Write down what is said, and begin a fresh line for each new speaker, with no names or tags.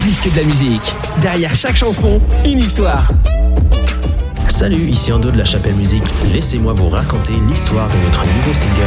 plus que de la musique. Derrière chaque chanson, une histoire.
Salut, ici Ando de la Chapelle Musique. Laissez-moi vous raconter l'histoire de notre nouveau single